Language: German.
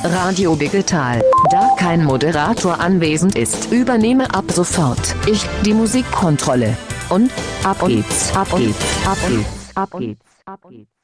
Radio Digital. Da kein Moderator anwesend ist, übernehme ab sofort ich die Musikkontrolle. Und ab geht's, ab geht's, ab geht's, ab geht's, ab geht's.